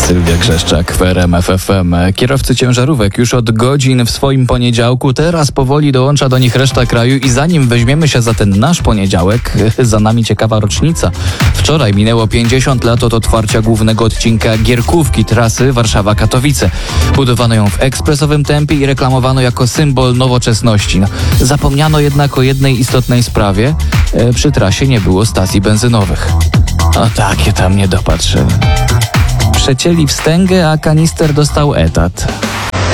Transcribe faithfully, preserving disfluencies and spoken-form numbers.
Sylwia Grzeszczak w R M F F M. Kierowcy ciężarówek już od godzin w swoim poniedziałku, teraz powoli dołącza do nich reszta kraju i zanim weźmiemy się za ten nasz poniedziałek, za nami ciekawa rocznica. Wczoraj minęło pięćdziesiąt lat od otwarcia głównego odcinka Gierkówki, trasy Warszawa-Katowice. Budowano ją w ekspresowym tempie i reklamowano jako symbol nowoczesności. No, zapomniano jednak o jednej istotnej sprawie. E, przy trasie nie było stacji benzynowych. O takie tam niedopatrzenie. Przecięli wstęgę, a kanister dostał etat.